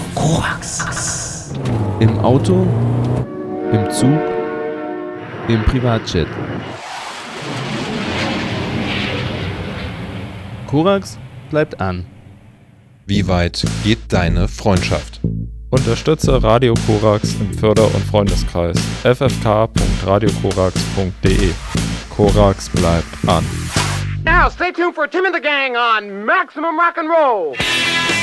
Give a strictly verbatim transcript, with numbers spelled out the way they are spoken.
Korax. Im Auto, im Zug, im Privatjet. Korax bleibt an. Wie weit geht deine Freundschaft? Unterstütze Radio Korax im Förder- und Freundeskreis f f k punkt radio korax punkt d e. Korax bleibt an. Now stay tuned for Tim and the Gang on Maximum Rock and Roll.